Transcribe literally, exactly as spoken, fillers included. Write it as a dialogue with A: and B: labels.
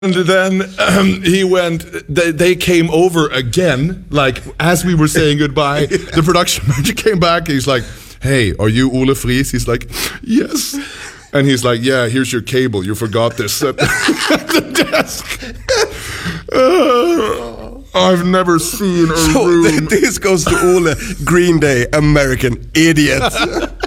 A: And then um, he went, they, they came over again, like as we were saying goodbye. Yeah. The production manager came back, he's like, hey, are you Ole Fries? He's like, yes. And he's like, yeah, here's your cable, you forgot this at the, at the desk. Uh, I've never seen a
B: so
A: room.
B: This goes to Ole, Green Day, American idiot.